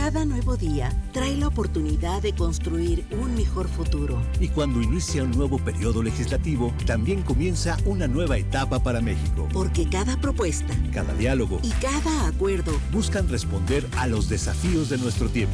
Cada nuevo día trae la oportunidad de construir un mejor futuro. Y cuando inicia un nuevo periodo legislativo, también comienza una nueva etapa para México. Porque cada propuesta, cada diálogo y cada acuerdo buscan responder a los desafíos de nuestro tiempo.